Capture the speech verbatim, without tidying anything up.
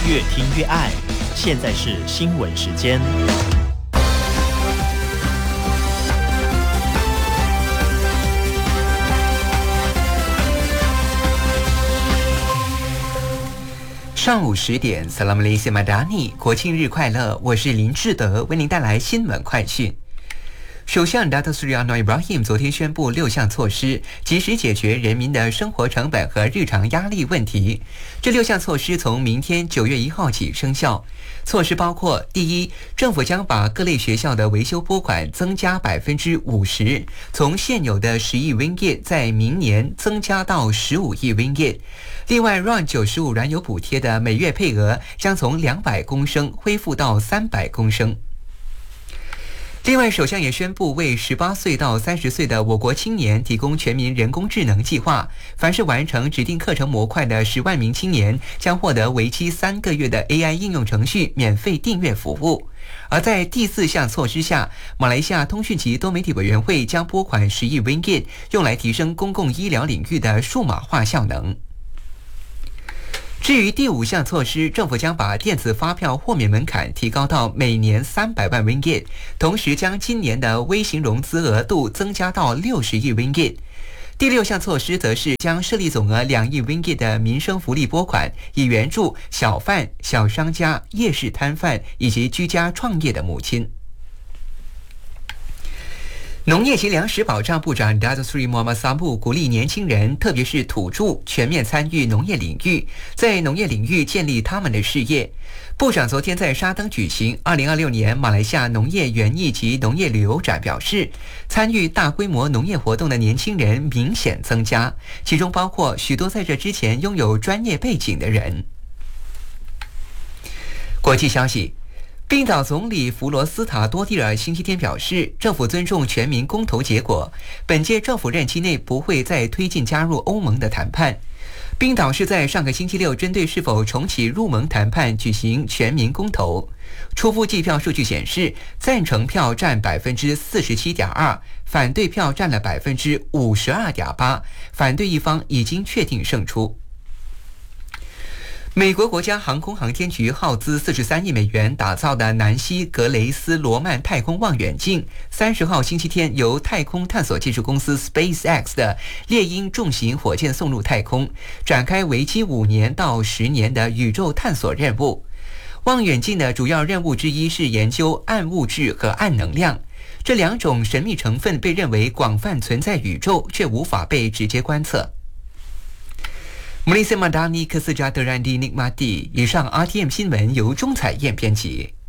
越听越爱。现在是新闻时间。 上午十点 Salam Malaysia Madani 国庆日快乐，我是林志德，为您带来新闻快讯。首相 Datuk Seri Anwar Ibrahim 昨天宣布六项措施，及时解决人民的生活成本和日常压力问题。这六项措施从明天九月一号起生效。措施包括：第一，政府将把各类学校的维修拨款增加百分之五十，从现有的十亿 ringgit 在明年增加到十五亿 ringgit。另外 ，R O N 九十五燃油补贴的每月配额将从两百公升恢复到三百公升。另外，首相也宣布为十八岁到三十岁的我国青年提供全民人工智能计划，凡是完成指定课程模块的十万名青年将获得为期三个月的 A I 应用程序免费订阅服务。而在第四项措施下，马来西亚通讯及多媒体委员会将拨款十亿 ringgit 用来提升公共医疗领域的数码化效能。至于第五项措施，政府将把电子发票豁免门槛提高到每年三百万 ringgit， 同时将今年的微型融资额度增加到六十亿 ringgit。第六项措施则是将设立总额两亿 ringgit 的民生福利拨款，以援助小贩、小商家、夜市摊贩以及居家创业的母亲。农业及粮食保障部长 Datuk Seri Muhammad Sabu 鼓励年轻人，特别是土著，全面参与农业领域，在农业领域建立他们的事业。部长昨天在沙登举行二零二六年马来西亚农业园艺及农业旅游展，表示参与大规模农业活动的年轻人明显增加，其中包括许多在这之前拥有专业背景的人。国际消息，冰岛总理弗罗斯塔多蒂尔星期天表示，政府尊重全民公投结果，本届政府任期内不会再推进加入欧盟的谈判。冰岛是在上个星期六针对是否重启入盟谈判举行全民公投，初步计票数据显示，赞成票占 百分之四十七点二， 反对票占了 百分之五十二点八， 反对一方已经确定胜出。美国国家航空航天局耗资四十三亿美元打造的南希格雷斯罗曼太空望远镜，三十号星期天由太空探索技术公司 SpaceX 的猎鹰重型火箭送入太空，展开为期五年到十年的宇宙探索任务。望远镜的主要任务之一是研究暗物质和暗能量，这两种神秘成分被认为广泛存在宇宙，却无法被直接观测。Malaysia Madani Kesejahteraan dinikmati。以上 R T M 新闻由钟彩燕编辑。